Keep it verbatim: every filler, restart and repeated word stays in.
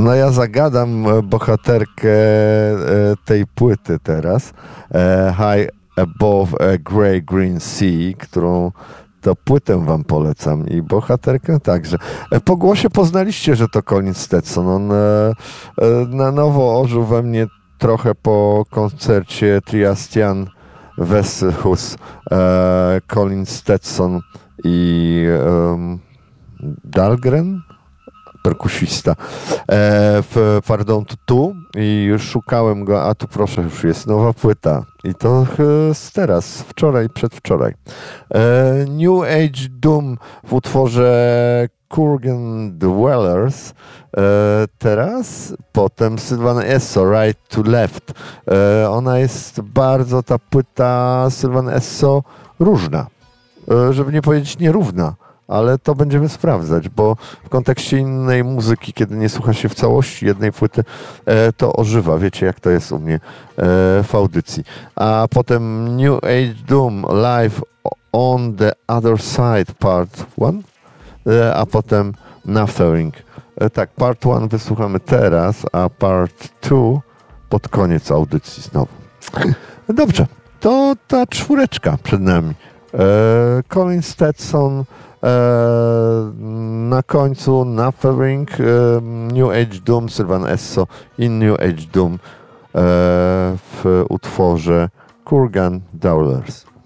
No ja zagadam bohaterkę tej płyty teraz. High Above a Grey Green Sea, którą to płytę wam polecam i bohaterkę także. Po głosie poznaliście, że to Colin Stetson. On na nowo ożył we mnie trochę po koncercie Triastian Vesihus, Colin Stetson i um, Dahlgren, perkusista, e, w, pardon, tu i już szukałem go, a tu proszę, już jest nowa płyta i to e, teraz, wczoraj, przedwczoraj. E, New Age Doom w utworze Kurgan Dwellers, e, teraz, potem Sylvan Esso, Right to Left. E, ona jest bardzo, ta płyta Sylvan Esso różna, e, żeby nie powiedzieć nierówna. Ale to będziemy sprawdzać, bo w kontekście innej muzyki, kiedy nie słucha się w całości jednej płyty, e, to ożywa. Wiecie, jak to jest u mnie e, w audycji. A potem New Age Doom Live on the Other Side Part jeden, e, a potem Nothing. E, tak, Part jeden wysłuchamy teraz, a Part dwa pod koniec audycji znowu. Dobrze, to ta czwóreczka przed nami. E, Colin Stetson, na końcu Nothing, New Age Doom, Sylvan Esso i New Age Doom w utworze Kurgan Dwellers.